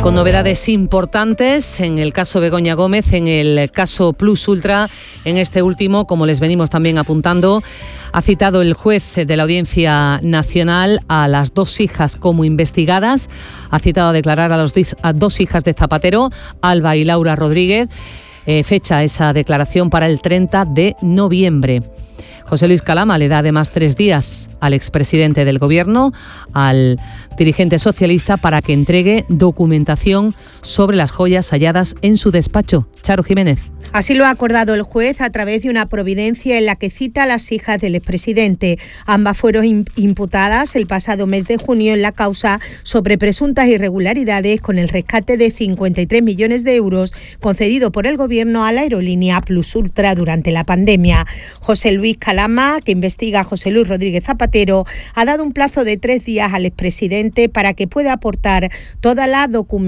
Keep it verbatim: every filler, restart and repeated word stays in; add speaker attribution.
Speaker 1: Con novedades importantes en el caso Begoña Gómez, en el caso Plus Ultra. En este último, como les venimos también apuntando, ha citado el juez de la Audiencia Nacional a las dos hijas como investigadas. Ha citado a declarar a, los, a dos hijas de Zapatero, Alba y Laura Rodríguez. Eh, fecha esa declaración para el treinta de noviembre. José Luis Calama le da además tres días al expresidente del Gobierno, al dirigente socialista, para que entregue documentación sobre las joyas halladas en su despacho. Charo Jiménez.
Speaker 2: Así lo ha acordado el juez a través de una providencia en la que cita a las hijas del expresidente. Ambas fueron imputadas el pasado mes de junio en la causa sobre presuntas irregularidades con el rescate de cincuenta y tres millones de euros concedido por el Gobierno a la aerolínea Plus Ultra durante la pandemia. José Luis Calama, que investiga a José Luis Rodríguez Zapatero, ha dado un plazo de tres días al expresidente para que pueda aportar toda la documentación